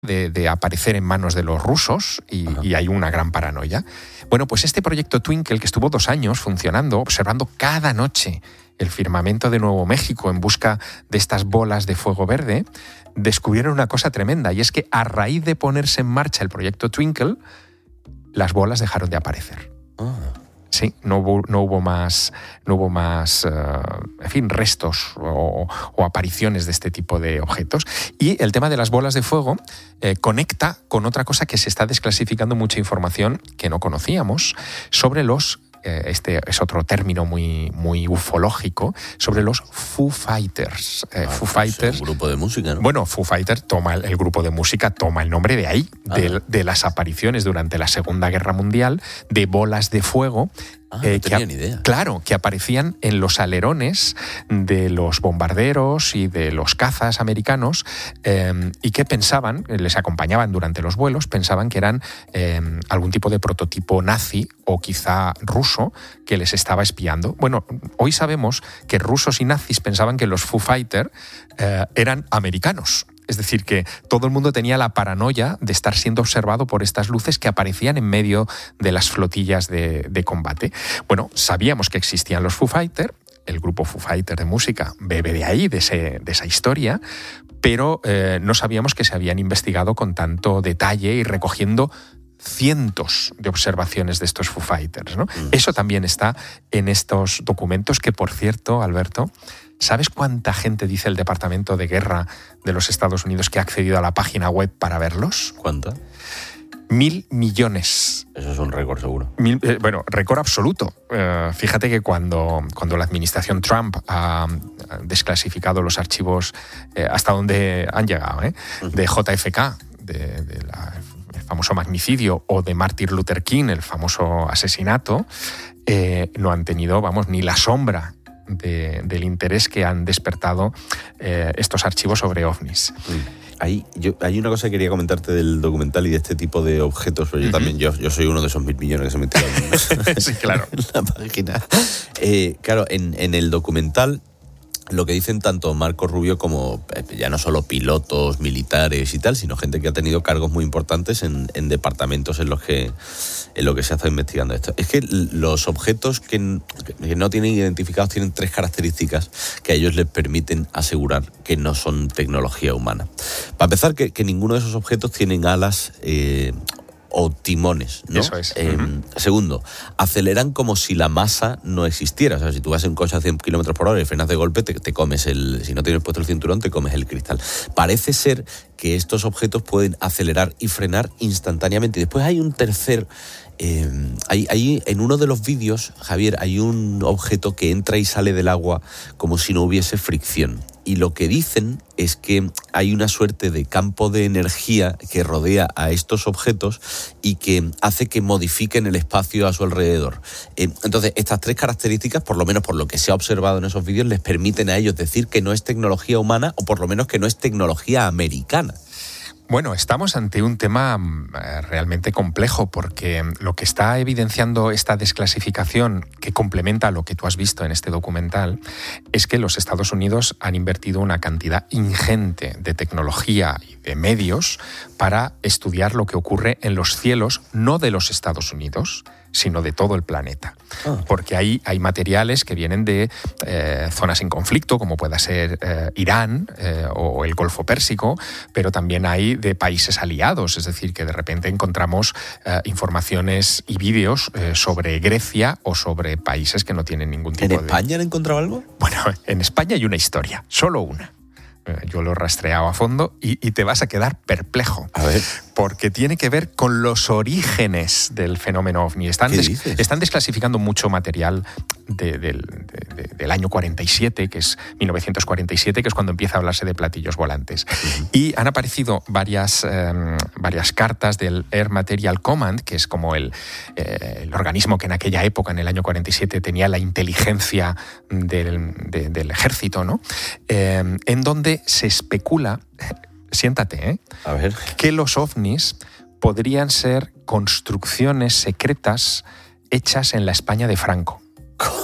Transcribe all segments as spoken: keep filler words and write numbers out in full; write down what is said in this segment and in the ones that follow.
de, de aparecer en manos de los rusos y, y hay una gran paranoia. Bueno, pues este proyecto Twinkle, que estuvo dos años funcionando, observando cada noche el firmamento de Nuevo México en busca de estas bolas de fuego verde, descubrieron una cosa tremenda, y es que a raíz de ponerse en marcha el proyecto Twinkle, las bolas dejaron de aparecer. Ah. Sí, no hubo, no hubo más, no hubo más uh, en fin, restos o, o apariciones de este tipo de objetos. Y el tema de las bolas de fuego eh, conecta con otra cosa que se está desclasificando mucha información que no conocíamos sobre los, eh, este es otro término muy, muy ufológico, sobre los Foo Fighters. Eh, ah, Foo pues Fighters. Un grupo de música, ¿no? Bueno, Foo Fighters toma el, el grupo de música toma el nombre de ahí, ah. de, de las apariciones durante la Segunda Guerra Mundial de bolas de fuego. Ah, eh, no tenía que, ni idea. Claro, que aparecían en los alerones de los bombarderos y de los cazas americanos eh, y que pensaban, les acompañaban durante los vuelos, pensaban que eran eh, algún tipo de prototipo nazi o quizá ruso que les estaba espiando. Bueno, hoy sabemos que rusos y nazis pensaban que los Foo Fighters eh, eran americanos. Es decir, que todo el mundo tenía la paranoia de estar siendo observado por estas luces que aparecían en medio de las flotillas de, de combate. Bueno, sabíamos que existían los Foo Fighters, el grupo Foo Fighters de música bebe de ahí, de, ese, de esa historia, pero eh, no sabíamos que se habían investigado con tanto detalle y recogiendo cientos de observaciones de estos Foo Fighters, ¿no? Mm. Eso también está en estos documentos que, por cierto, Alberto, ¿sabes cuánta gente dice el Departamento de Guerra de los Estados Unidos que ha accedido a la página web para verlos? ¿Cuánta? Mil millones. Eso es un récord, seguro. Mil, eh, bueno, récord absoluto. Eh, fíjate que cuando, cuando la administración Trump ha desclasificado los archivos eh, hasta donde han llegado, ¿eh? de J F K, de, de la, el famoso magnicidio, o de Martin Luther King, el famoso asesinato, eh, no han tenido, vamos, ni la sombra De, del interés que han despertado eh, estos archivos sobre ovnis. Hay, yo, hay una cosa que quería comentarte del documental y de este tipo de objetos, pero yo uh-huh. también, yo, yo soy uno de esos mil millones que se metieron en, sí, claro. en la página. Eh, claro, en, en el documental lo que dicen tanto Marco Rubio como ya no solo pilotos militares y tal, sino gente que ha tenido cargos muy importantes en, en departamentos en los que en lo que se ha estado investigando esto. Es que los objetos que, que no tienen identificados tienen tres características que a ellos les permiten asegurar que no son tecnología humana. Para empezar, que, que ninguno de esos objetos tienen alas eh, o timones, ¿no? Eso es. Eh, uh-huh. Segundo, aceleran como si la masa no existiera. O sea, si tú vas en un coche a cien kilómetros por hora y frenas de golpe, te, te comes el... Si no tienes puesto el cinturón, te comes el cristal. Parece ser que estos objetos pueden acelerar y frenar instantáneamente. Y después hay un tercer... Eh, hay, hay, en uno de los vídeos, Javier, hay un objeto que entra y sale del agua como si no hubiese fricción. Y lo que dicen es que hay una suerte de campo de energía que rodea a estos objetos y que hace que modifiquen el espacio a su alrededor. Eh, entonces, estas tres características, por lo menos por lo que se ha observado en esos vídeos, les permiten a ellos decir que no es tecnología humana o por lo menos que no es tecnología americana. Bueno, estamos ante un tema realmente complejo porque lo que está evidenciando esta desclasificación, que complementa lo que tú has visto en este documental, es que los Estados Unidos han invertido una cantidad ingente de tecnología y de medios para estudiar lo que ocurre en los cielos, no de los Estados Unidos, sino de todo el planeta. Oh. Porque ahí hay materiales que vienen de eh, zonas en conflicto, como pueda ser eh, Irán eh, o el Golfo Pérsico, pero también hay de países aliados, es decir, que de repente encontramos eh, informaciones y vídeos eh, sobre Grecia o sobre países que no tienen ningún tipo de... ¿En España han encontrado algo? Bueno, en España hay una historia, solo una. Yo lo he rastreado a fondo y, y te vas a quedar perplejo. A ver. Porque tiene que ver con los orígenes del fenómeno ovni. Están, des, están desclasificando mucho material de, de, de, de, del año cuarenta y siete, que es mil novecientos cuarenta y siete, que es cuando empieza a hablarse de platillos volantes. Uh-huh. Y han aparecido varias, eh, varias cartas del Air Material Command, que es como el, eh, el organismo que en aquella época, en el año cuarenta y siete, tenía la inteligencia del, de, del ejército, ¿no? Eh, en donde se especula, siéntate, ¿eh? A ver. que los ovnis podrían ser construcciones secretas hechas en la España de Franco.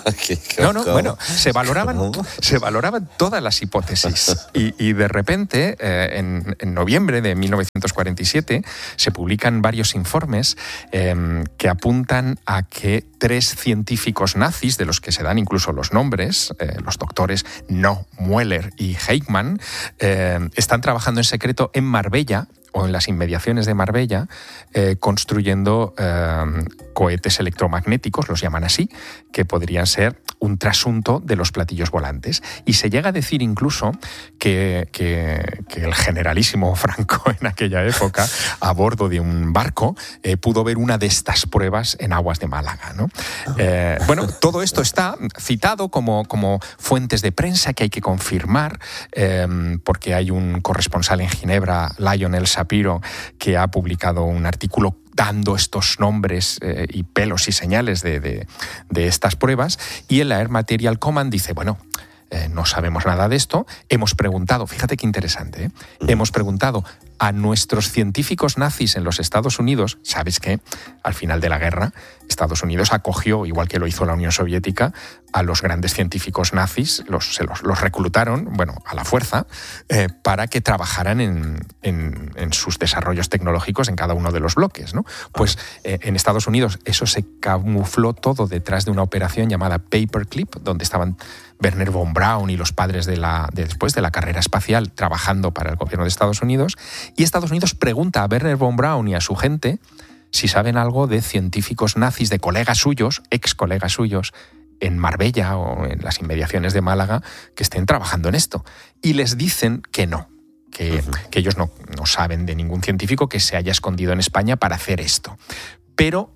No, no, bueno, se valoraban, se valoraban todas las hipótesis y, y de repente, eh, en, en noviembre de mil novecientos cuarenta y siete, se publican varios informes eh, que apuntan a que tres científicos nazis, de los que se dan incluso los nombres, eh, los doctores No, Mueller y Heikmann, eh, están trabajando en secreto en Marbella, o en las inmediaciones de Marbella, eh, construyendo eh, cohetes electromagnéticos, los llaman así, que podrían ser un trasunto de los platillos volantes. Y se llega a decir incluso que, que, que el generalísimo Franco en aquella época, a bordo de un barco, eh, pudo ver una de estas pruebas en aguas de Málaga, ¿no? Eh, bueno, todo esto está citado como, como fuentes de prensa que hay que confirmar, eh, porque hay un corresponsal en Ginebra, Lionel Shapiro, que ha publicado un artículo dando estos nombres eh, y pelos y señales de, de, de estas pruebas, y el Air Material Command dice, bueno, eh, no sabemos nada de esto, hemos preguntado, fíjate qué interesante, ¿eh? hemos preguntado a nuestros científicos nazis en los Estados Unidos, ¿sabes qué? Al final de la guerra, Estados Unidos acogió, igual que lo hizo la Unión Soviética, a los grandes científicos nazis, los, se los, los reclutaron, bueno, a la fuerza, eh, para que trabajaran en, en, en sus desarrollos tecnológicos en cada uno de los bloques, ¿no? Pues eh, en Estados Unidos eso se camufló todo detrás de una operación llamada Paperclip, donde estaban Wernher von Braun y los padres de la, de después de la carrera espacial trabajando para el gobierno de Estados Unidos, y Estados Unidos pregunta a Wernher von Braun y a su gente si saben algo de científicos nazis, de colegas suyos, ex colegas suyos, en Marbella o en las inmediaciones de Málaga, que estén trabajando en esto. Y les dicen que no, que, uh-huh. que ellos no, no saben de ningún científico que se haya escondido en España para hacer esto. Pero,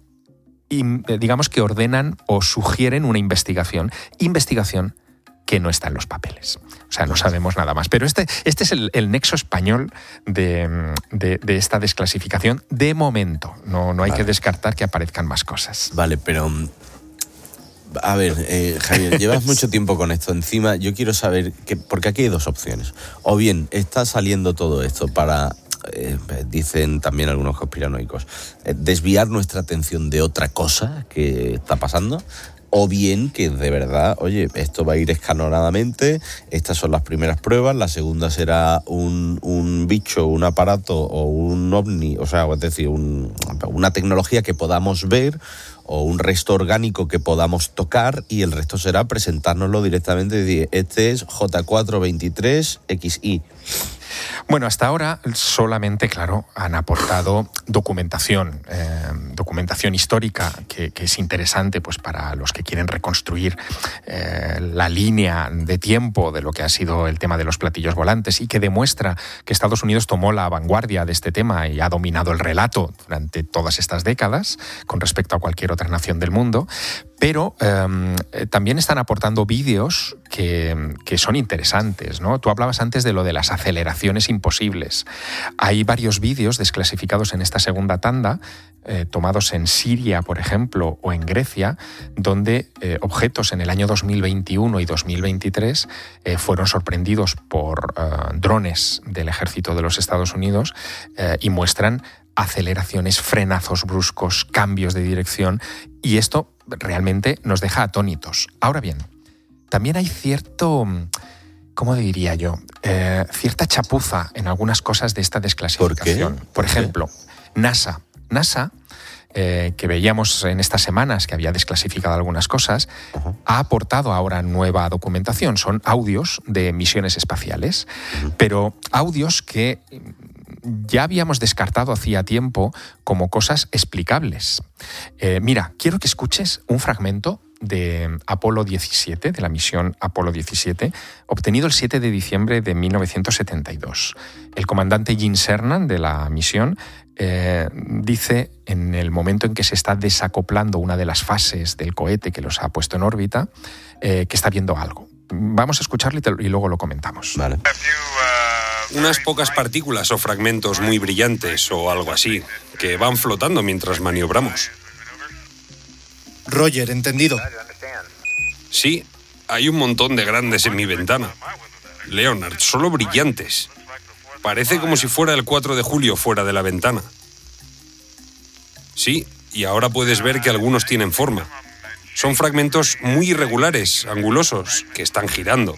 digamos que ordenan o sugieren una investigación. Investigación que no está en los papeles. O sea, no sabemos nada más. Pero este, este es el, el nexo español de, de, de esta desclasificación de momento. No, no hay vale. que descartar que aparezcan más cosas. Vale, pero... A ver, eh, Javier, llevas mucho tiempo con esto encima. Yo quiero saber, que, porque aquí hay dos opciones. O bien está saliendo todo esto para... Eh, dicen también algunos conspiranoicos, eh, desviar nuestra atención de otra cosa que está pasando, o bien que de verdad, oye, esto va a ir escalonadamente, estas son las primeras pruebas, la segunda será un, un bicho, un aparato o un ovni, o sea, es decir, un, una tecnología que podamos ver o un resto orgánico que podamos tocar, y el resto será presentárnoslo directamente y decir, este es J cuatro veintitrés X I. Bueno, hasta ahora solamente, claro, han aportado documentación, eh, documentación histórica que, que es interesante pues, para los que quieren reconstruir eh, la línea de tiempo de lo que ha sido el tema de los platillos volantes, y que demuestra que Estados Unidos tomó la vanguardia de este tema y ha dominado el relato durante todas estas décadas con respecto a cualquier otra nación del mundo. Pero eh, también están aportando vídeos que, que son interesantes, ¿no? Tú hablabas antes de lo de las aceleraciones imposibles. Hay varios vídeos desclasificados en esta segunda tanda, eh, tomados en Siria, por ejemplo, o en Grecia, donde eh, objetos en el año dos mil veintiuno y dos mil veintitrés eh, fueron sorprendidos por eh, drones del ejército de los Estados Unidos eh, y muestran aceleraciones, frenazos bruscos, cambios de dirección, y esto realmente nos deja atónitos. Ahora bien, también hay cierto, ¿cómo diría yo? Eh, cierta chapuza en algunas cosas de esta desclasificación. ¿Por qué? Por ejemplo, NASA. NASA, eh, que veíamos en estas semanas que había desclasificado algunas cosas, uh-huh. ha aportado ahora nueva documentación. Son audios de misiones espaciales, uh-huh. pero audios que ya habíamos descartado hacía tiempo como cosas explicables. Eh, mira, quiero que escuches un fragmento de Apolo diecisiete, de la misión Apolo diecisiete, obtenido el siete de diciembre de mil novecientos setenta y dos. El comandante Gene Cernan de la misión eh, dice, en el momento en que se está desacoplando una de las fases del cohete que los ha puesto en órbita, eh, que está viendo algo. Vamos a escucharlo y, te, y luego lo comentamos. Vale. Unas pocas partículas o fragmentos muy brillantes o algo así, que van flotando mientras maniobramos. Roger, entendido. Sí, hay un montón de grandes en mi ventana. Leonard, solo brillantes. Parece como si fuera el cuatro de julio fuera de la ventana. Sí, y ahora puedes ver que algunos tienen forma. Son fragmentos muy irregulares, angulosos, que están girando.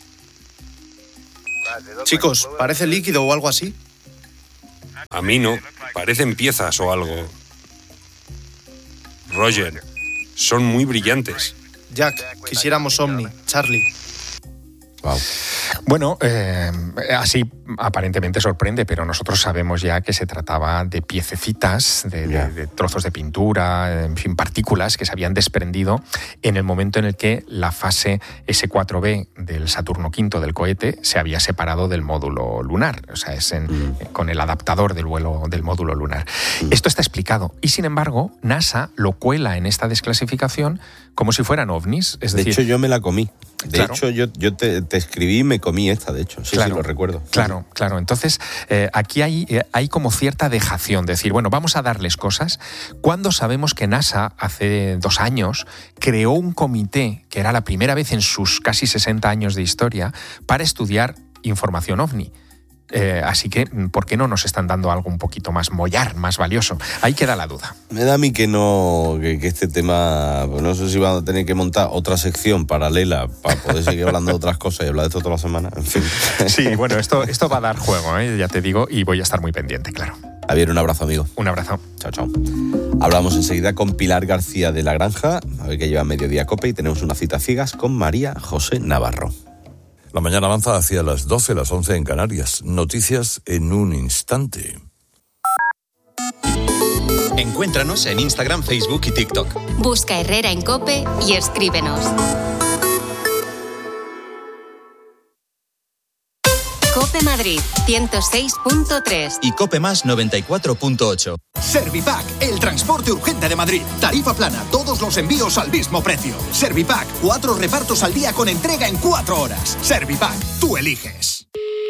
Chicos, ¿parece líquido o algo así? A mí no, parecen piezas o algo. Roger, son muy brillantes. Jack, quisiéramos Omni. Charlie. Wow. Bueno, eh, así aparentemente sorprende, pero nosotros sabemos ya que se trataba de piececitas, de, de, de trozos de pintura, en fin, partículas que se habían desprendido en el momento en el que la fase ese cuatro be del Saturno quinto del cohete se había separado del módulo lunar, o sea, es en, mm. con el adaptador del vuelo del módulo lunar. Mm. Esto está explicado y, sin embargo, NASA lo cuela en esta desclasificación como si fueran ovnis. Es decir, de hecho, yo me la comí. De claro. hecho, yo, yo te, te escribí y me comí esta, de hecho. Sí, claro, sí, lo recuerdo. Claro, sí. claro. Entonces, eh, aquí hay, eh, hay como cierta dejación. De decir, bueno, vamos a darles cosas. Cuando sabemos que NASA, hace dos años, creó un comité, que era la primera vez en sus casi sesenta años de historia, para estudiar información ovni. Eh, así que, ¿por qué no nos están dando algo un poquito más mollar, más valioso? Ahí queda la duda. Me da a mí que no, que, que este tema, pues no sé si van a tener que montar otra sección paralela para poder seguir hablando de otras cosas y hablar de esto toda la semana, en fin. Sí, bueno, esto, esto va a dar juego, ¿eh? Ya te digo, y voy a estar muy pendiente, claro. Javier, un abrazo, amigo. Un abrazo. Chao, chao. Hablamos enseguida con Pilar García de la Granja, a ver que lleva Mediodía Cope, y tenemos una cita ciegas con María José Navarro. La mañana avanza hacia las doce, las once en Canarias. Noticias en un instante. Encuéntranos en Instagram, Facebook y TikTok. Busca Herrera en Cope y escríbenos. Cope Madrid, ciento seis punto tres. Y Cope Más, noventa y cuatro punto ocho. Servipack, el transporte urgente de Madrid. Tarifa plana, todos los envíos al mismo precio. Servipack, cuatro repartos al día con entrega en cuatro horas. Servipack, tú eliges.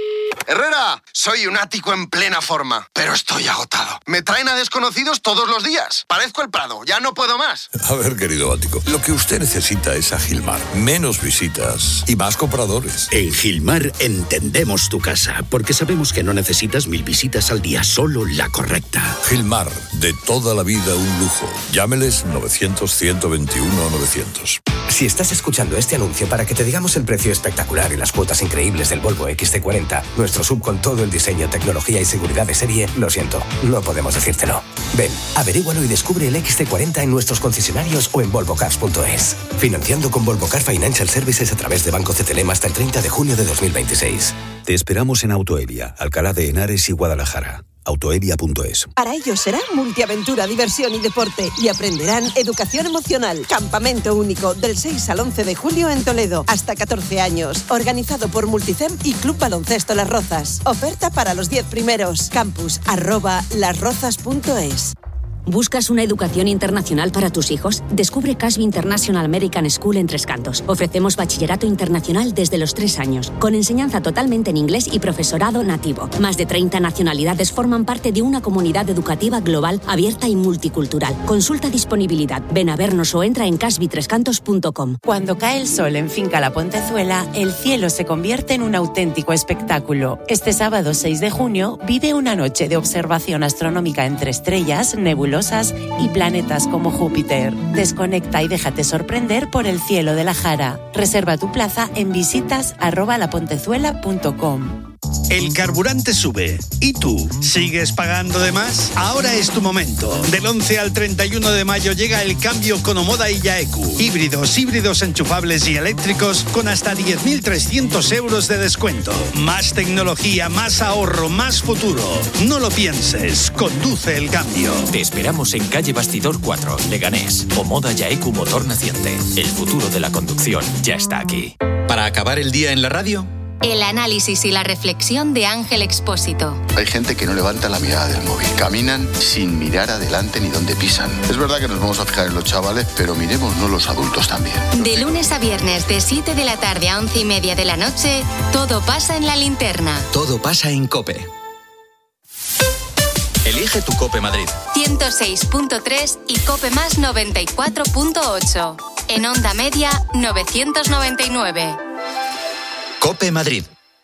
Herrera, soy un ático en plena forma, pero estoy agotado. Me traen a desconocidos todos los días. Parezco el Prado, ya no puedo más. A ver, querido ático, lo que usted necesita es a Gilmar. Menos visitas y más compradores. En Gilmar entendemos tu casa, porque sabemos que no necesitas mil visitas al día, solo la correcta. Gilmar, de toda la vida un lujo. Llámeles novecientos, ciento veintiuno, novecientos. Si estás escuchando este anuncio para que te digamos el precio espectacular y las cuotas increíbles del Volvo equis ce cuarenta, nuestro sub con todo el diseño, tecnología y seguridad de serie, lo siento, no podemos decírtelo. Ven, averígualo y descubre el equis ce cuarenta en nuestros concesionarios o en volvo cars punto es. Financiando con Volvo Car Financial Services a través de Banco C T L M hasta el treinta de junio de dos mil veintiséis. Te esperamos en Autoevia, Alcalá de Henares y Guadalajara. autoevia punto es. Para ellos será multiaventura, diversión y deporte y aprenderán educación emocional. Campamento único del seis al once de julio en Toledo, hasta catorce años. Organizado por Multicem y Club Baloncesto Las Rozas. Oferta para los diez primeros. Campus arroba lasrozas punto es. ¿Buscas una educación internacional para tus hijos? Descubre Casby International American School en Tres Cantos. Ofrecemos bachillerato internacional desde los tres años, con enseñanza totalmente en inglés y profesorado nativo. Más de treinta nacionalidades forman parte de una comunidad educativa global, abierta y multicultural. Consulta disponibilidad, ven a vernos o entra en casby tres cantos punto com. Cuando cae el sol en Finca La Pontezuela, el cielo se convierte en un auténtico espectáculo. Este sábado seis de junio, vive una noche de observación astronómica entre estrellas, nebulosas y planetas como Júpiter. Desconecta y déjate sorprender por el cielo de la Jara. Reserva tu plaza en visitas arroba lapontezuela punto com. El carburante sube. ¿Y tú? ¿Sigues pagando de más? Ahora es tu momento. Del once al treinta y uno de mayo llega el cambio con Omoda y Yaeku. Híbridos, híbridos enchufables y eléctricos con hasta diez mil trescientos euros de descuento. Más tecnología, más ahorro, más futuro. No lo pienses. Conduce el cambio. Te esperamos en calle Bastidor cuatro, Leganés. Omoda Yaeku Motor Naciente. El futuro de la conducción ya está aquí. Para acabar el día en la radio, el análisis y la reflexión de Ángel Expósito. Hay gente que no levanta la mirada del móvil. Caminan sin mirar adelante ni dónde pisan. Es verdad que nos vamos a fijar en los chavales, pero miremos no los adultos también. De lunes a viernes, de siete de la tarde a once y media de la noche, todo pasa en la linterna. Todo pasa en COPE. Elige tu Cope Madrid. ciento seis punto tres y Cope Más noventa y cuatro punto ocho. En onda media, novecientos noventa y nueve. Cope Madrid.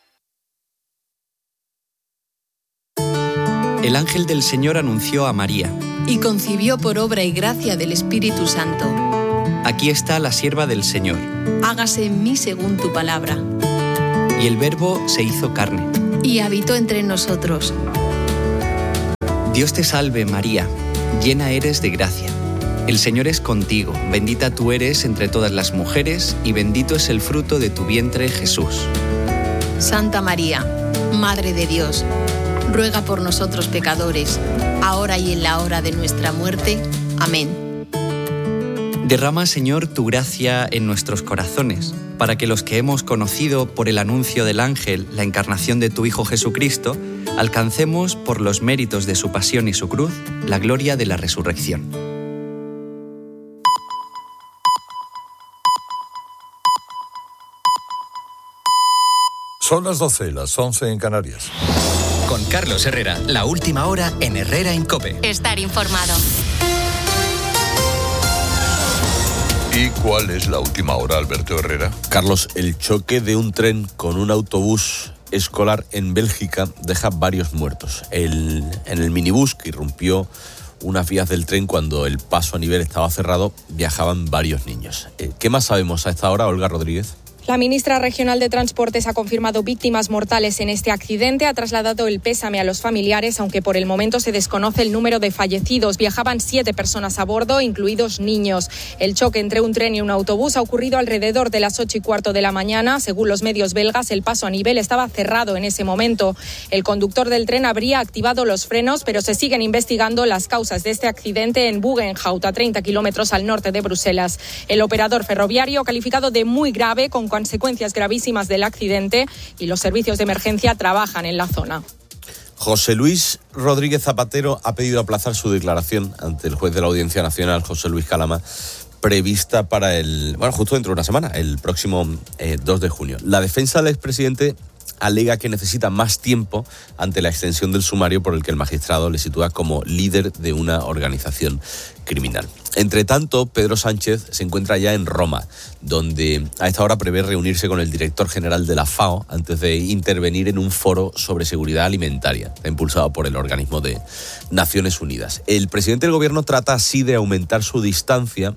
El ángel del Señor anunció a María. Y concibió por obra y gracia del Espíritu Santo. aquí está la sierva del Señor. Hágase en mí según tu palabra. Y el Verbo se hizo carne. Y habitó entre nosotros. Dios te salve, María, llena eres de gracia. El Señor es contigo, bendita tú eres entre todas las mujeres, y bendito es el fruto de tu vientre, Jesús. Santa María, Madre de Dios, ruega por nosotros pecadores, ahora y en la hora de nuestra muerte. Amén. Derrama, Señor, tu gracia en nuestros corazones, para que los que hemos conocido por el anuncio del ángel la encarnación de tu Hijo Jesucristo, alcancemos, por los méritos de su pasión y su cruz, la gloria de la resurrección. Son las doce, las once en Canarias. Con Carlos Herrera, la última hora en Herrera en COPE. Estar informado. ¿Y cuál es la última hora, Alberto Herrera? Carlos, el choque de un tren con un autobús escolar en Bélgica deja varios muertos. El, en el minibús que irrumpió unas vías del tren cuando el paso a nivel estaba cerrado, viajaban varios niños. ¿Qué más sabemos a esta hora, Olga Rodríguez? La ministra regional de Transportes ha confirmado víctimas mortales en este accidente, ha trasladado el pésame a los familiares, aunque por el momento se desconoce el número de fallecidos. Viajaban siete personas a bordo, incluidos niños. El choque entre un tren y un autobús ha ocurrido alrededor de las ocho y cuarto de la mañana. Según los medios belgas, el paso a nivel estaba cerrado en ese momento. El conductor del tren habría activado los frenos, pero se siguen investigando las causas de este accidente en Buggenhout, a treinta kilómetros al norte de Bruselas. El operador ferroviario, calificado de muy grave, con consecuencias gravísimas del accidente, y los servicios de emergencia trabajan en la zona. José Luis Rodríguez Zapatero ha pedido aplazar su declaración ante el juez de la Audiencia Nacional, José Luis Calama, prevista para el, bueno, justo dentro de una semana, el próximo eh, dos de junio. La defensa del expresidente alega que necesita más tiempo ante la extensión del sumario por el que el magistrado le sitúa como líder de una organización criminal. Entre tanto, Pedro Sánchez se encuentra ya en Roma, donde a esta hora prevé reunirse con el director general de la FAO antes de intervenir en un foro sobre seguridad alimentaria, impulsado por el organismo de Naciones Unidas. El presidente del gobierno trata así de aumentar su distancia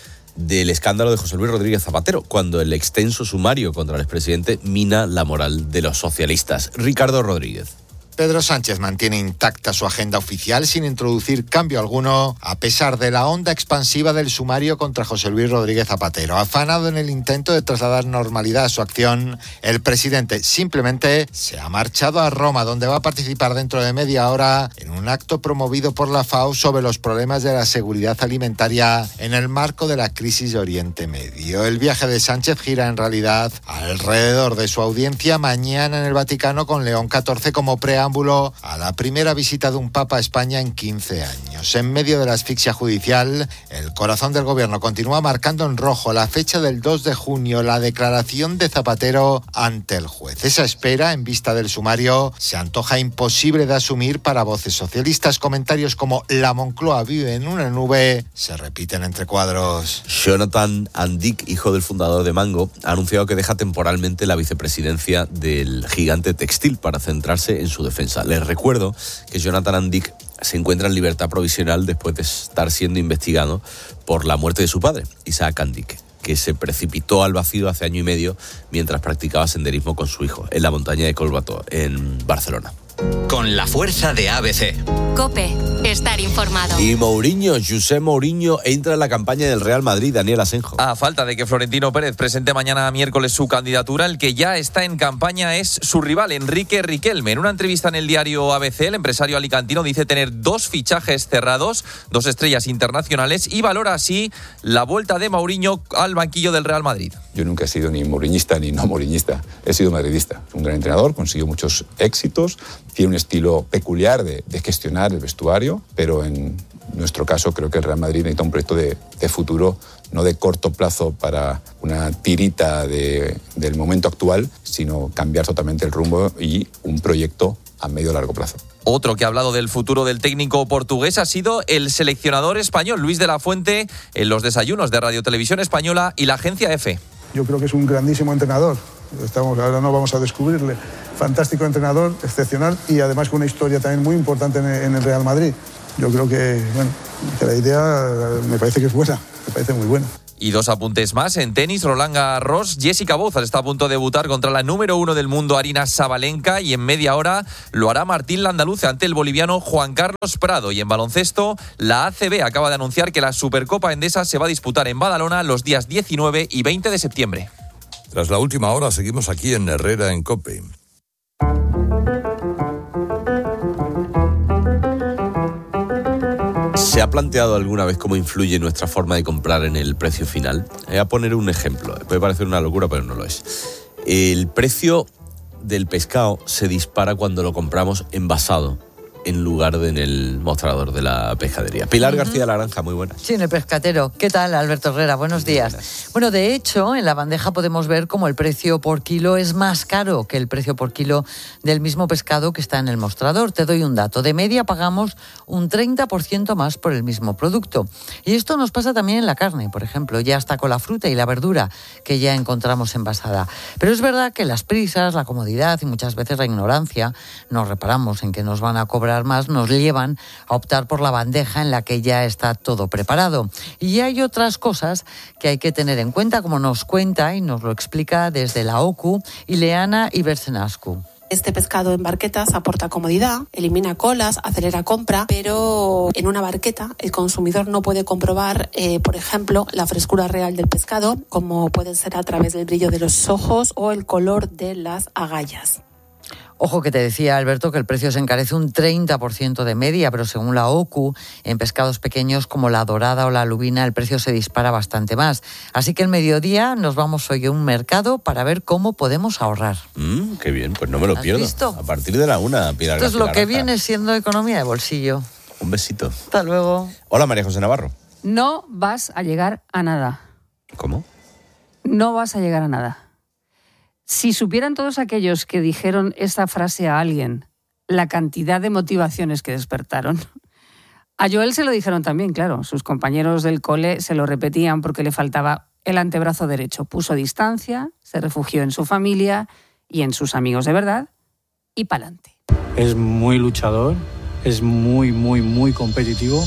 del escándalo de José Luis Rodríguez Zapatero, cuando el extenso sumario contra el expresidente mina la moral de los socialistas. Ricardo Rodríguez. Pedro Sánchez mantiene intacta su agenda oficial sin introducir cambio alguno, a pesar de la onda expansiva del sumario contra José Luis Rodríguez Zapatero. Afanado en el intento de trasladar normalidad a su acción, el presidente simplemente se ha marchado a Roma, donde va a participar dentro de media hora en un acto promovido por la FAO sobre los problemas de la seguridad alimentaria en el marco de la crisis de Oriente Medio. El viaje de Sánchez gira en realidad alrededor de su audiencia mañana en el Vaticano con León catorce como preámbulo a la primera visita de un papa a España en quince años. En medio de la asfixia judicial, el corazón del gobierno continúa marcando en rojo la fecha del dos de junio, la declaración de Zapatero ante el juez. Esa espera, en vista del sumario, se antoja imposible de asumir para voces socialistas. Comentarios como "la Moncloa vive en una nube" se repiten entre cuadros. Jonathan Andic, hijo del fundador de Mango, ha anunciado que deja temporalmente la vicepresidencia del gigante textil para centrarse en su defensa. Les recuerdo que Jonathan Andic se encuentra en libertad provisional después de estar siendo investigado por la muerte de su padre, Isaac Andic, que se precipitó al vacío hace año y medio mientras practicaba senderismo con su hijo en la montaña de Collbató, en Barcelona. Con la fuerza de A B C. COPE, estar informado. Y Mourinho, José Mourinho, entra en la campaña del Real Madrid, Daniel Asenjo. A falta de que Florentino Pérez presente mañana miércoles su candidatura, el que ya está en campaña es su rival, Enrique Riquelme. En una entrevista en el diario A B C, el empresario alicantino dice tener dos fichajes cerrados, dos estrellas internacionales, y valora así la vuelta de Mourinho al banquillo del Real Madrid. Yo nunca he sido ni mouriñista ni no mouriñista, he sido madridista. Un gran entrenador, consiguió muchos éxitos, tiene un estilo peculiar de, de gestionar el vestuario, pero en nuestro caso creo que el Real Madrid necesita un proyecto de, de futuro, no de corto plazo para una tirita de, del momento actual, sino cambiar totalmente el rumbo y un proyecto a medio y largo plazo. Otro que ha hablado del futuro del técnico portugués ha sido el seleccionador español, Luis de la Fuente, en los desayunos de Radio Televisión Española y la agencia EFE. Yo creo que es un grandísimo entrenador. Estamos, ahora no vamos a descubrirle. Fantástico entrenador, excepcional, y además con una historia también muy importante en el, en el Real Madrid. Yo creo que, bueno, que la idea me parece que es buena, me parece muy buena. Y dos apuntes más. En tenis, Roland Garros, Jessica Bouzas está a punto de debutar contra la número uno del mundo, Aryna Sabalenka, y en media hora lo hará Martín Landaluce ante el boliviano Juan Carlos Prado. Y en baloncesto, la A C B acaba de anunciar que la Supercopa Endesa se va a disputar en Badalona los días diecinueve y veinte de septiembre. Tras la última hora, seguimos aquí en Herrera en COPE. ¿Se ha planteado alguna vez cómo influye nuestra forma de comprar en el precio final? Voy a poner un ejemplo. Puede parecer una locura, pero no lo es. El precio del pescado se dispara cuando lo compramos envasado en lugar de en el mostrador de la pescadería. Pilar uh-huh. García Laranja, muy buenas. Sí, en el pescatero. ¿Qué tal, Alberto Herrera? Buenos días. Buenas. Bueno, de hecho, en la bandeja podemos ver cómo el precio por kilo es más caro que el precio por kilo del mismo pescado que está en el mostrador. Te doy un dato. De media pagamos un treinta por ciento más por el mismo producto. Y esto nos pasa también en la carne, por ejemplo, ya hasta con la fruta y la verdura que ya encontramos envasada. Pero es verdad que las prisas, la comodidad y muchas veces la ignorancia, nos reparamos en que nos van a cobrar más, nos llevan a optar por la bandeja en la que ya está todo preparado. Y hay otras cosas que hay que tener en cuenta, como nos cuenta y nos lo explica desde la O C U Ileana Ibersenascu. Este pescado en barquetas aporta comodidad, elimina colas, acelera compra, pero en una barqueta el consumidor no puede comprobar, eh, por ejemplo, la frescura real del pescado, como puede ser a través del brillo de los ojos o el color de las agallas. Ojo que te decía, Alberto, que el precio se encarece un treinta por ciento de media, pero según la O C U, en pescados pequeños como la dorada o la lubina, el precio se dispara bastante más. Así que el mediodía nos vamos hoy a un mercado para ver cómo podemos ahorrar. Mm, qué bien, pues no me lo ¿Has pierdo. visto? A partir de la una, Pilar Esto es García lo que Laranja. viene siendo economía de bolsillo. Un besito. Hasta luego. Hola, María José Navarro. No vas a llegar a nada. ¿Cómo? No vas a llegar a nada. Si supieran todos aquellos que dijeron esta frase a alguien, la cantidad de motivaciones que despertaron. A Joel se lo dijeron también, claro. Sus compañeros del cole se lo repetían porque le faltaba el antebrazo derecho. Puso distancia, se refugió en su familia y en sus amigos de verdad y pa'lante. Es muy luchador, es muy, muy, muy competitivo.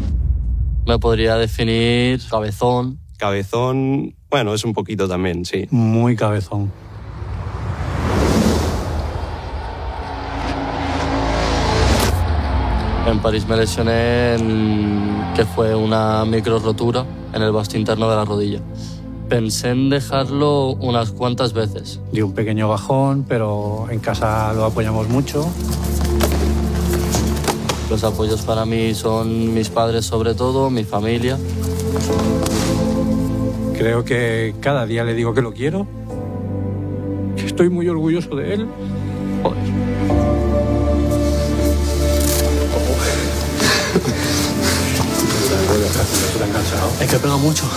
Me podría definir cabezón. Cabezón, bueno, es un poquito también, sí. Muy cabezón. En París me lesioné, en, que fue una micro rotura en el vasto interno de la rodilla. Pensé en dejarlo unas cuantas veces. Dio un pequeño bajón, pero en casa lo apoyamos mucho. Los apoyos para mí son mis padres sobre todo, mi familia. Creo que cada día le digo que lo quiero, que estoy muy orgulloso de él. Joder. Es que pega mucho.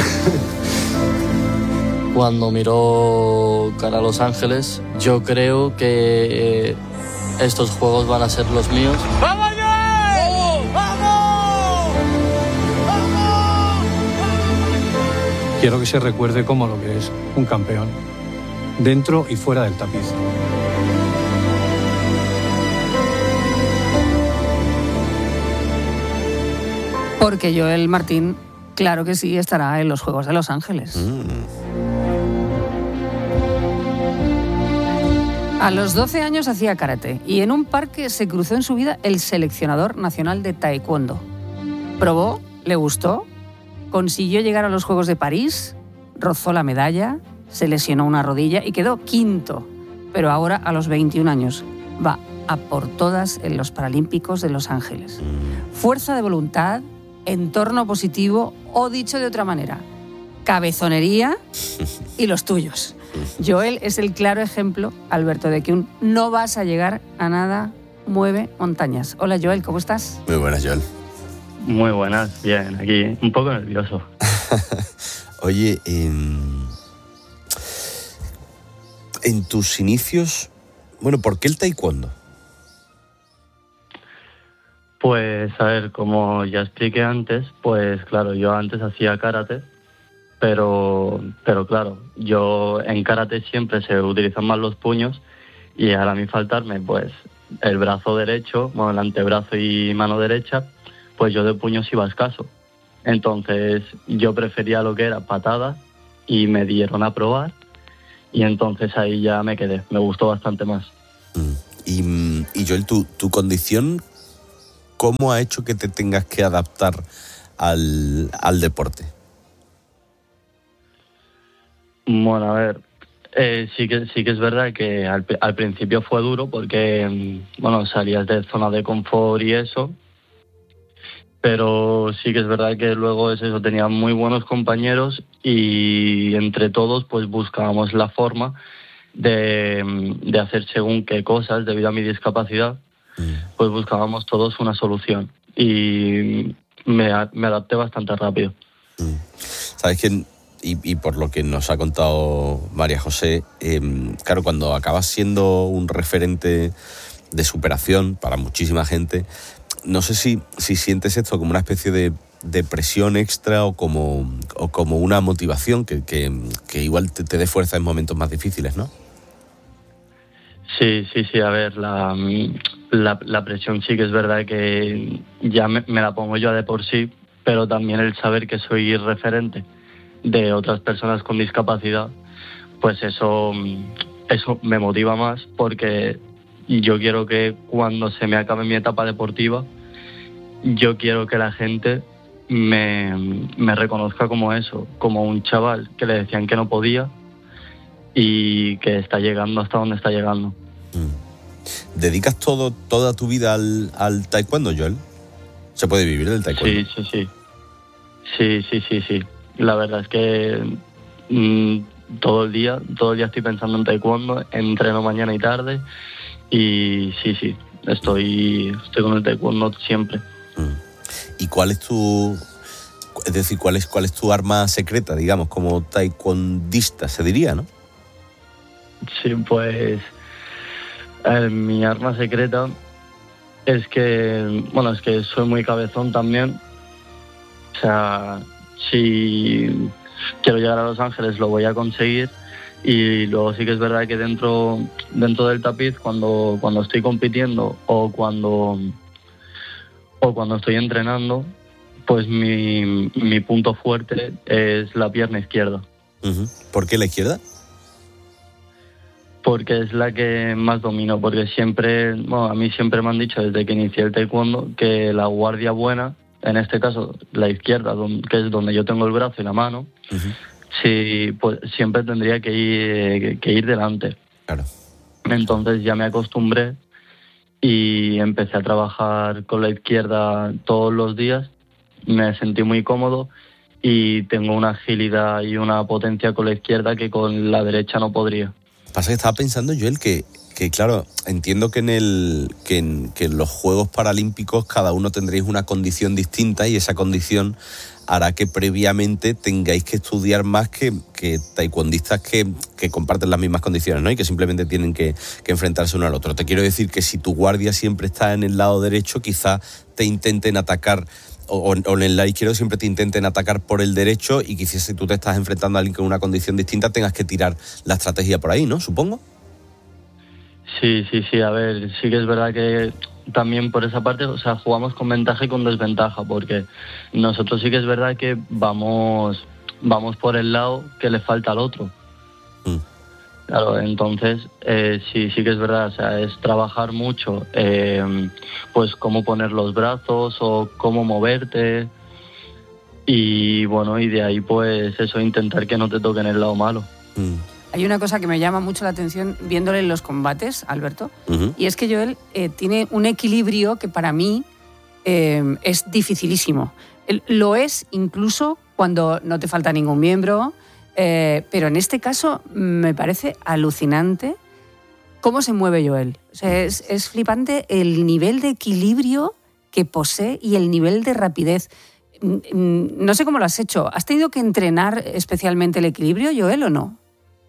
Cuando miró cara a Los Ángeles, yo creo que estos juegos van a ser los míos. ¡Vamos, Joel! ¡Vamos! ¡Vamos! Quiero que se recuerde como lo que es un campeón, dentro y fuera del tapiz. Porque Joel Martín, claro que sí, estará en los Juegos de Los Ángeles. Mm. A los doce años hacía karate y en un parque se cruzó en su vida el seleccionador nacional de taekwondo. Probó, le gustó, consiguió llegar a los Juegos de París, rozó la medalla, se lesionó una rodilla y quedó quinto. Pero ahora, a los veintiún años, va a por todas en los Paralímpicos de Los Ángeles. Fuerza de voluntad, entorno positivo o, dicho de otra manera, cabezonería y los tuyos. Joel es el claro ejemplo, Alberto, de que un no vas a llegar a nada mueve montañas. Hola Joel, ¿cómo estás? Muy buenas, Joel. Muy buenas, bien, aquí un poco nervioso. Oye, en... en tus inicios, bueno, ¿por qué el taekwondo? Pues, a ver, como ya expliqué antes, pues claro, yo antes hacía karate, pero, pero claro, yo en karate siempre se utilizan más los puños y al a mí faltarme, pues, el brazo derecho, bueno, el antebrazo y mano derecha, pues yo de puños iba escaso. Entonces yo prefería lo que era patadas y me dieron a probar y entonces ahí ya me quedé, me gustó bastante más. Y, y Joel, ¿tu, tu condición cómo ha hecho que te tengas que adaptar al, al deporte? Bueno, a ver, eh, sí que sí que es verdad que al, al principio fue duro porque, bueno, salías de zona de confort y eso, pero sí que es verdad que luego es eso, tenía muy buenos compañeros y entre todos pues buscábamos la forma de, de hacer según qué cosas debido a mi discapacidad, pues buscábamos todos una solución y me, me adapté bastante rápido. ¿Sabes qué? Y, y por lo que nos ha contado María José, eh, claro, cuando acabas siendo un referente de superación para muchísima gente, no sé si, si sientes esto como una especie de, de presión extra o como, o como una motivación que, que, que igual te, te dé fuerza en momentos más difíciles, ¿no? Sí, sí, sí, a ver, la, la, la presión sí que es verdad que ya me, me la pongo yo de por sí, pero también el saber que soy referente de otras personas con discapacidad, pues eso, eso me motiva más porque yo quiero que cuando se me acabe mi etapa deportiva, yo quiero que la gente me, me reconozca como eso, como un chaval que le decían que no podía y que está llegando hasta donde está llegando. ¿Dedicas todo, toda tu vida al, al taekwondo, Joel? ¿Se puede vivir del taekwondo? Sí, sí, sí. Sí, sí, sí, sí. La verdad es que mmm, todo el día, todo el día estoy pensando en taekwondo, entreno mañana y tarde y sí, sí, estoy, estoy con el taekwondo siempre. ¿Y cuál es tu, es decir, cuál es, cuál es tu arma secreta, digamos, como taekwondista, se diría, ¿no? Sí, pues eh, mi arma secreta es que, bueno, es que soy muy cabezón también. O sea, si quiero llegar a Los Ángeles lo voy a conseguir y luego sí que es verdad que dentro dentro del tapiz cuando cuando estoy compitiendo o cuando o cuando estoy entrenando, pues mi, mi punto fuerte es la pierna izquierda. Uh-huh. ¿Por qué la izquierda? Porque es la que más domino, porque siempre, bueno, a mí siempre me han dicho desde que inicié el taekwondo que la guardia buena, en este caso la izquierda, que es donde yo tengo el brazo y la mano, uh-huh. sí, pues siempre tendría que ir, que ir delante. Claro. Entonces ya me acostumbré y empecé a trabajar con la izquierda todos los días, me sentí muy cómodo y tengo una agilidad y una potencia con la izquierda que con la derecha no podría. Pasa que estaba pensando, Joel, que, que claro, entiendo que en, el, que, en, que en los Juegos Paralímpicos cada uno tendréis una condición distinta y esa condición hará que previamente tengáis que estudiar más que, que taekwondistas que, que comparten las mismas condiciones, ¿no? Y que simplemente tienen que, que enfrentarse uno al otro. Te quiero decir que si tu guardia siempre está en el lado derecho, quizá te intenten atacar o, o en el lado izquierdo siempre te intenten atacar por el derecho y quizás si tú te estás enfrentando a alguien con una condición distinta tengas que tirar la estrategia por ahí, ¿no? Supongo. Sí, sí, sí, a ver, sí que es verdad que también por esa parte, o sea, jugamos con ventaja y con desventaja, porque nosotros sí que es verdad que vamos, vamos por el lado que le falta al otro. Mm. Claro, entonces eh, sí, sí que es verdad, o sea, es trabajar mucho, eh, pues cómo poner los brazos o cómo moverte y bueno, y de ahí pues eso, intentar que no te toquen el lado malo. Mm. Hay una cosa que me llama mucho la atención viéndole en los combates, Alberto, uh-huh. y es que Joel eh, tiene un equilibrio que para mí eh, es dificilísimo. Él, lo es incluso cuando no te falta ningún miembro, eh, pero en este caso me parece alucinante cómo se mueve Joel. O sea, es, es flipante el nivel de equilibrio que posee y el nivel de rapidez. No sé cómo lo has hecho. ¿Has tenido que entrenar especialmente el equilibrio, Joel, o no?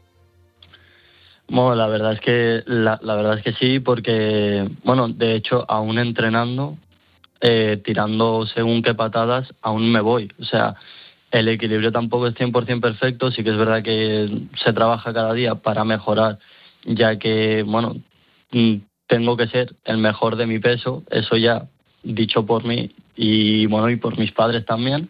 Bueno, la verdad es que la, la verdad es que sí, porque bueno, de hecho, aún entrenando, eh, tirando según qué patadas, aún me voy. O sea, el equilibrio tampoco es cien por ciento perfecto, sí que es verdad que se trabaja cada día para mejorar, ya que, bueno, tengo que ser el mejor de mi peso, eso ya dicho por mí, y bueno, y por mis padres también.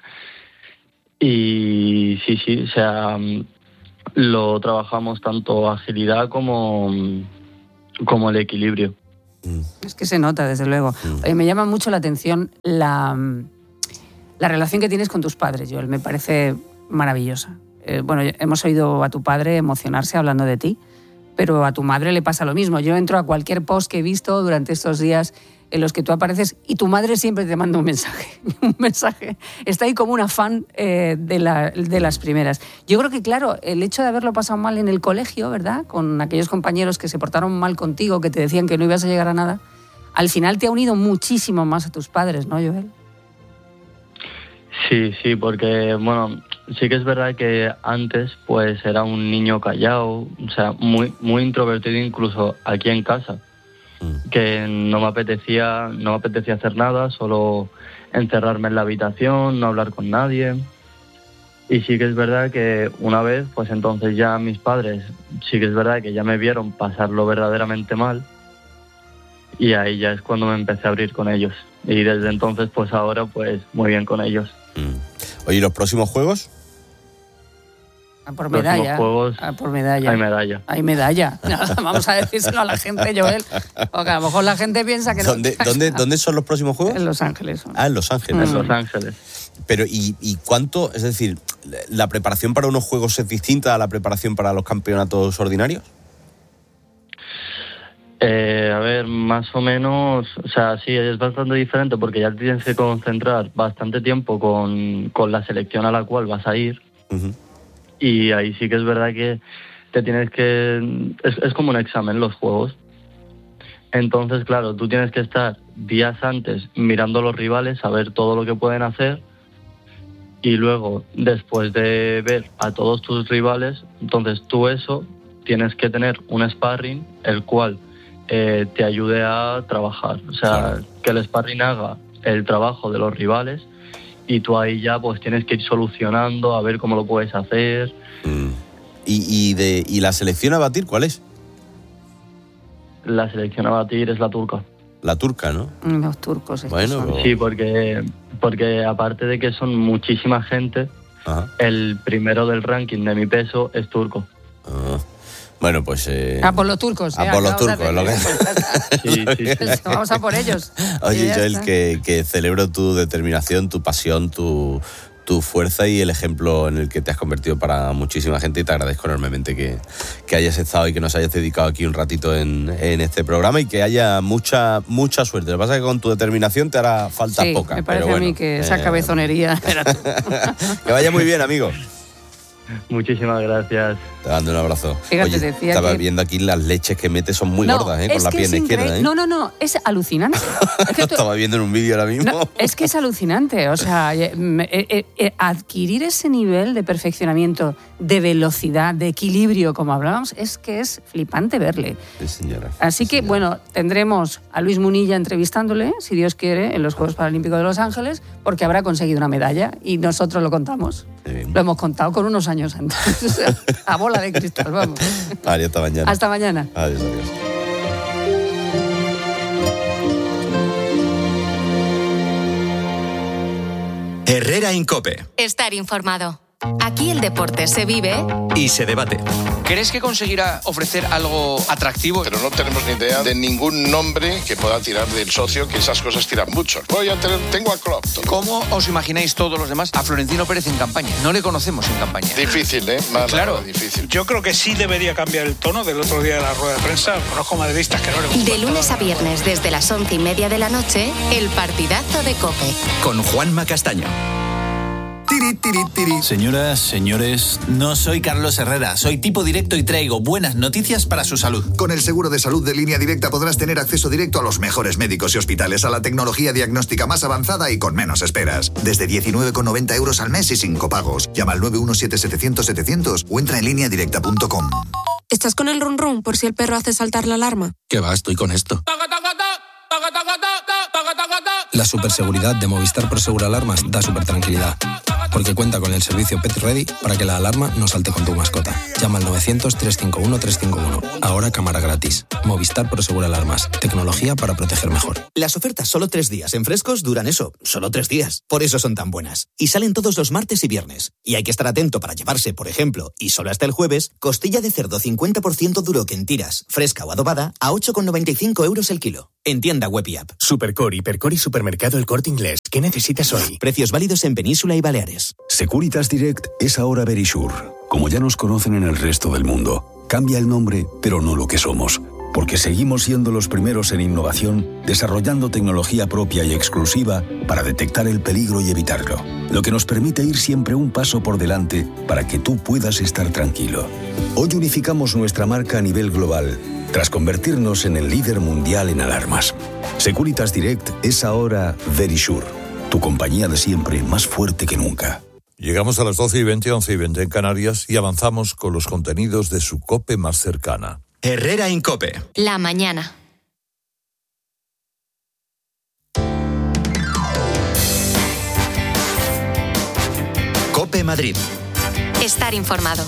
Y sí, sí, o sea, lo trabajamos tanto agilidad como, como el equilibrio. Es que se nota, desde luego. Oye, me llama mucho la atención la, la relación que tienes con tus padres, Joel. Me parece maravillosa. Eh, bueno, hemos oído a tu padre emocionarse hablando de ti, pero a tu madre le pasa lo mismo. Yo entro a cualquier post que he visto durante estos días en los que tú apareces y tu madre siempre te manda un mensaje. Un mensaje. Está ahí como una fan eh, de, la, de las primeras. Yo creo que, claro, el hecho de haberlo pasado mal en el colegio, ¿verdad?, con aquellos compañeros que se portaron mal contigo, que te decían que no ibas a llegar a nada, al final te ha unido muchísimo más a tus padres, ¿no, Joel? Sí, sí, porque, bueno, sí que es verdad que antes pues era un niño callado, o sea, muy, muy introvertido incluso aquí en casa. Que no me apetecía no me apetecía hacer nada, solo encerrarme en la habitación, no hablar con nadie. Y sí que es verdad que una vez, pues entonces ya mis padres, sí que es verdad que ya me vieron pasarlo verdaderamente mal, y ahí ya es cuando me empecé a abrir con ellos. Y desde entonces, pues ahora, pues muy bien con ellos. Mm. Oye, ¿y los próximos juegos? A por medalla. Juegos, a por medalla. Hay medalla. Hay medalla. Vamos a decírselo a la gente, Joel. Porque a lo mejor la gente piensa que no. ¿Dónde, ¿dónde, ¿Dónde son los próximos juegos? En Los Ángeles. Ah, en Los Ángeles. En Los Ángeles. Pero, ¿y, ¿y cuánto? Es decir, ¿la preparación para unos juegos es distinta a la preparación para los campeonatos ordinarios? Eh, a ver, más o menos, o sea, sí, es bastante diferente porque ya te tienes que concentrar bastante tiempo con, con la selección a la cual vas a ir. Uh-huh. Y ahí sí que es verdad que te tienes que... Es, es como un examen los juegos. Entonces, claro, tú tienes que estar días antes mirando a los rivales, saber todo lo que pueden hacer, y luego, después de ver a todos tus rivales, entonces tú eso tienes que tener un sparring, el cual eh, te ayude a trabajar. O sea, claro, que el sparring haga el trabajo de los rivales, y tú ahí ya pues tienes que ir solucionando a ver cómo lo puedes hacer. Mm. ¿Y, y, de, ¿Y la selección a batir cuál es? La selección a batir es la turca. La turca, ¿no? Los turcos. Bueno, son. Sí, porque, porque aparte de que son muchísima gente, ajá, el primero del ranking de mi peso es turco. Ah. Bueno, pues... Eh... A por los turcos. A eh, por los turcos. Lo que... sí, sí, sí. Vamos a por ellos. Oye, Joel, que, que celebro tu determinación, tu pasión, tu, tu fuerza y el ejemplo en el que te has convertido para muchísima gente, y te agradezco enormemente que, que hayas estado y que nos hayas dedicado aquí un ratito en, en este programa, y que haya mucha mucha suerte. Lo que pasa es que con tu determinación te hará falta sí, poca. Me parece pero bueno, a mí que esa eh... cabezonería... Que vaya muy bien, amigo. Muchísimas gracias. Te mando un abrazo. Fíjate, Oye, decía estaba que... viendo aquí las leches que mete, son muy no, gordas, ¿eh? Con la pierna izquierda, ¿eh? No, no, no, es alucinante. Es que Lo tú... estaba viendo en un vídeo ahora mismo. No, es que es alucinante. O sea, eh, eh, eh, adquirir ese nivel de perfeccionamiento, de velocidad, de equilibrio, como hablábamos, es que es flipante verle. Sí, señora. Así sí, que, señora. bueno, tendremos a Luis Munilla entrevistándole, si Dios quiere, en los Juegos Paralímpicos de Los Ángeles, porque habrá conseguido una medalla y nosotros lo contamos. Lo hemos contado con unos años antes. A bola de cristal, vamos. Vale, hasta mañana. Hasta mañana. Adiós, adiós. Herrera Incope. Estar informado. Aquí el deporte se vive y se debate. ¿Crees que conseguirá ofrecer algo atractivo? Pero no tenemos ni idea de ningún nombre que pueda tirar del socio, que esas cosas tiran mucho. Voy a tener, tengo a Klopp. ¿Cómo os imagináis todos los demás a Florentino Pérez en campaña? No le conocemos en campaña. Difícil, ¿eh? Nada, claro. Nada, difícil. Yo creo que sí debería cambiar el tono del otro día de la rueda de prensa. Conozco madridistas que no le gustan. De lunes a viernes, desde las once y media de la noche, el partidazo de COPE. Con Juanma Castaño. Tiri, tiri, tiri. Señoras, señores, no soy Carlos Herrera, soy tipo directo y traigo buenas noticias para su salud. Con el seguro de salud de Línea Directa podrás tener acceso directo a los mejores médicos y hospitales, a la tecnología diagnóstica más avanzada y con menos esperas. Desde diecinueve con noventa euros al mes y sin copagos. Llama al nueve uno siete setecientos setecientos o entra en línea directa punto com. ¿Estás con el run run por si el perro hace saltar la alarma? ¿Qué va? Estoy con esto. La superseguridad de Movistar Prosegur Alarmas da super tranquilidad. porque cuenta con el servicio Pet Ready para que la alarma no salte con tu mascota. Llama al novecientos, trescientos cincuenta y uno, trescientos cincuenta y uno. Ahora cámara gratis. Movistar Prosegur Alarmas. Tecnología para proteger mejor. Las ofertas solo tres días en Frescos duran eso, solo tres días. Por eso son tan buenas. Y salen todos los martes y viernes. Y hay que estar atento para llevarse, por ejemplo, y solo hasta el jueves, costilla de cerdo cincuenta por ciento duro que en tiras, fresca o adobada, a ocho con noventa y cinco euros el kilo. En tienda web y app. Supercore, Hipercore y Supermercado El Corte Inglés. ¿Qué necesitas hoy? Precios válidos en Península y Baleares. Securitas Direct es ahora Verisure. Como ya nos conocen en el resto del mundo, cambia el nombre, pero no lo que somos. Porque seguimos siendo los primeros en innovación, desarrollando tecnología propia y exclusiva para detectar el peligro y evitarlo. Lo que nos permite ir siempre un paso por delante para que tú puedas estar tranquilo. Hoy unificamos nuestra marca a nivel global, tras convertirnos en el líder mundial en alarmas. Securitas Direct es ahora Verisure, tu compañía de siempre más fuerte que nunca. Llegamos a las doce y veinte, once y veinte en Canarias y avanzamos con los contenidos de su COPE más cercana. Herrera Incope. La mañana. COPE Madrid. Estar informado.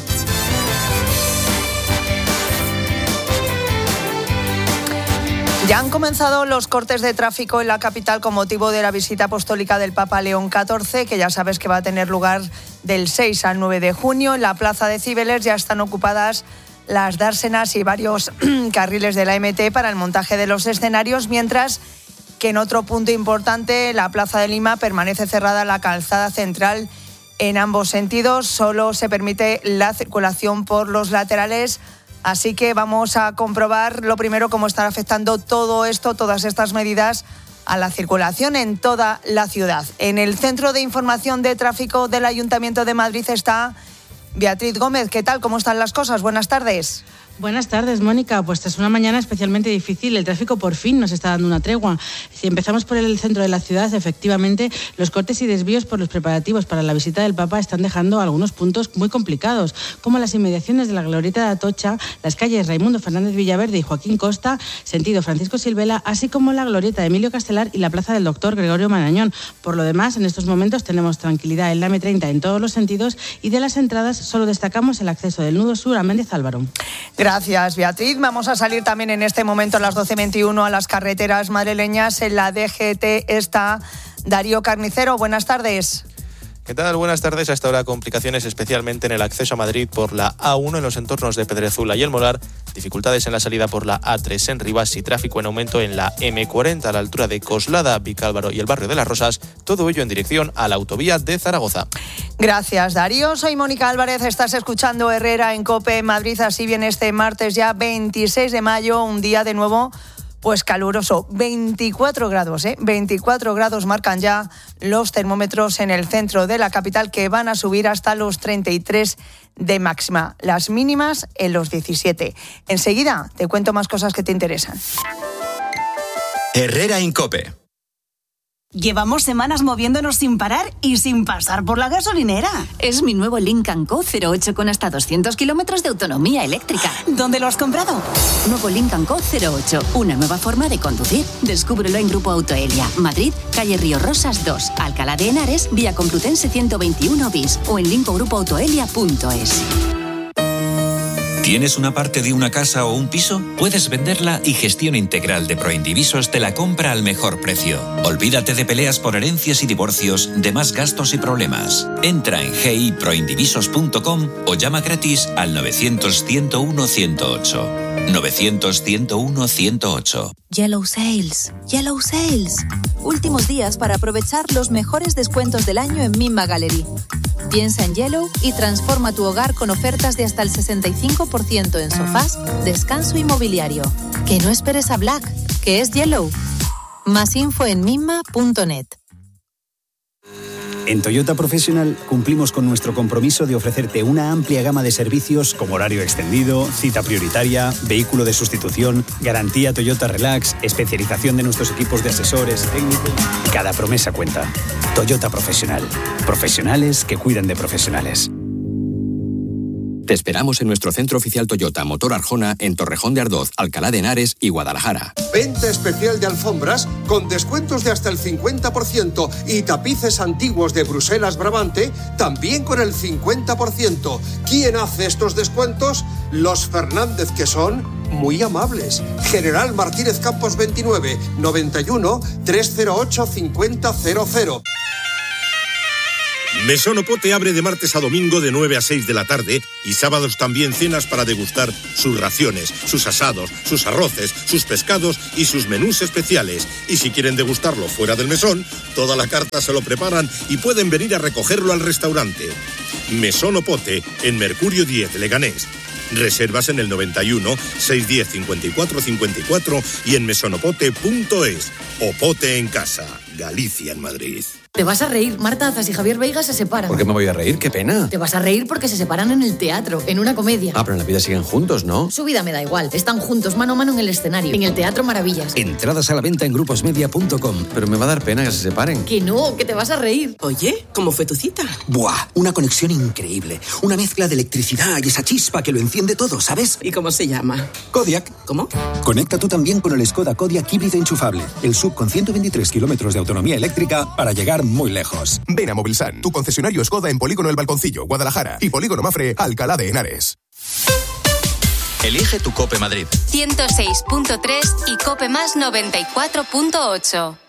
Ya han comenzado los cortes de tráfico en la capital con motivo de la visita apostólica del Papa León catorce, que ya sabes que va a tener lugar del seis al nueve de junio. En la plaza de Cibeles ya están ocupadas las dársenas y varios carriles de la M T para el montaje de los escenarios, mientras que en otro punto importante, la plaza de Lima, permanece cerrada la calzada central en ambos sentidos. Solo se permite la circulación por los laterales. Así que vamos a comprobar lo primero cómo están afectando todo esto, todas estas medidas a la circulación en toda la ciudad. En el Centro de Información de Tráfico del Ayuntamiento de Madrid está Beatriz Gómez. ¿Qué tal? ¿Cómo están las cosas? Buenas tardes. Buenas tardes, Mónica. Pues es una mañana especialmente difícil. El tráfico por fin nos está dando una tregua. Si empezamos por el centro de la ciudad, efectivamente, los cortes y desvíos por los preparativos para la visita del Papa están dejando algunos puntos muy complicados, como las inmediaciones de la Glorieta de Atocha, las calles Raimundo Fernández Villaverde y Joaquín Costa, sentido Francisco Silvela, así como la Glorieta de Emilio Castelar y la plaza del Doctor Gregorio Marañón. Por lo demás, en estos momentos tenemos tranquilidad en la eme treinta en todos los sentidos y de las entradas solo destacamos el acceso del nudo sur a Méndez Álvaro. Gracias, Beatriz. Vamos a salir también en este momento a las doce veintiuno a las carreteras madrileñas. En la D G T está Darío Carnicero. Buenas tardes. ¿Qué tal? Buenas tardes. Hasta ahora complicaciones especialmente en el acceso a Madrid por la A uno en los entornos de Pedrezuela y El Molar. Dificultades en la salida por la A tres en Rivas y tráfico en aumento en la eme cuarenta a la altura de Coslada, Vicálvaro y el barrio de Las Rosas. Todo ello en dirección a la autovía de Zaragoza. Gracias, Darío. Soy Mónica Álvarez. Estás escuchando Herrera en COPE Madrid. Así viene este martes ya veintiséis de mayo, un día de nuevo pues caluroso. veinticuatro grados, ¿eh? veinticuatro grados marcan ya los termómetros en el centro de la capital, que van a subir hasta los treinta y tres de máxima. Las mínimas en los diecisiete. Enseguida te cuento más cosas que te interesan. Herrera Incope. Llevamos semanas moviéndonos sin parar y sin pasar por la gasolinera. Es mi nuevo Lincoln Co. cero ocho con hasta doscientos kilómetros de autonomía eléctrica. ¿Dónde lo has comprado? Nuevo Lincoln Co. cero ocho, una nueva forma de conducir. Descúbrelo en Grupo Autoelia, Madrid, calle Río Rosas dos, Alcalá de Henares, vía Complutense ciento veintiuno bis o en linco grupo autoelia punto es. ¿Tienes una parte de una casa o un piso? Puedes venderla y Gestión Integral de Proindivisos te la compra al mejor precio. Olvídate de peleas por herencias y divorcios, de más gastos y problemas. Entra en g i proindivisos punto com o llama gratis al novecientos, ciento uno, ciento ocho. novecientos, ciento uno, ciento ocho. Yellow Sales, Yellow Sales. Últimos días para aprovechar los mejores descuentos del año en Mimma Gallery. Piensa en Yellow y transforma tu hogar con ofertas de hasta el sesenta y cinco por ciento en sofás, descanso y mobiliario. Que no esperes a Black, que es Yellow. Más info en mimma punto net. En Toyota Professional cumplimos con nuestro compromiso de ofrecerte una amplia gama de servicios como horario extendido, cita prioritaria, vehículo de sustitución, garantía Toyota Relax, especialización de nuestros equipos de asesores técnicos. Cada promesa cuenta. Toyota Professional. Profesionales que cuidan de profesionales. Te esperamos en nuestro centro oficial Toyota Motor Arjona en Torrejón de Ardoz, Alcalá de Henares y Guadalajara. Venta especial de alfombras con descuentos de hasta el cincuenta por ciento y tapices antiguos de Bruselas Brabante también con el cincuenta por ciento. ¿Quién hace estos descuentos? Los Fernández, que son muy amables. General Martínez Campos veintinueve, noventa y uno, trescientos ocho, cincuenta cero cero. Mesón Opote abre de martes a domingo de nueve a seis de la tarde y sábados también cenas para degustar sus raciones, sus asados, sus arroces, sus pescados y sus menús especiales. Y si quieren degustarlo fuera del mesón, toda la carta se lo preparan y pueden venir a recogerlo al restaurante. Mesón Opote, en Mercurio diez, Leganés. Reservas en el noventa y uno, seiscientos diez, cincuenta y cuatro cincuenta y cuatro y en mesonopote punto es. Opote en casa, Galicia en Madrid. Te vas a reír, Marta Azas y Javier Veiga se separan. ¿Por qué me voy a reír? ¡Qué pena! Te vas a reír porque se separan en el teatro, en una comedia. Ah, pero en la vida siguen juntos, ¿no? Su vida me da igual, están juntos mano a mano en el escenario, en el Teatro Maravillas. Entradas a la venta en gruposmedia punto com. Pero me va a dar pena que se separen. Que no, que te vas a reír. Oye, ¿cómo fue tu cita? Buah, una conexión increíble. Una mezcla de electricidad y esa chispa que lo enciende todo, ¿sabes? ¿Y cómo se llama? Kodiaq. ¿Cómo? Conecta tú también con el Skoda Kodiaq híbrido enchufable. El S U V con ciento veintitrés kilómetros de autonomía eléctrica para llegar muy lejos. Ven a Movilsan, tu concesionario Skoda en Polígono El Balconcillo, Guadalajara, y Polígono Mafre, Alcalá de Henares. Elige tu Cope Madrid. ciento seis punto tres y Cope Más noventa y cuatro punto ocho.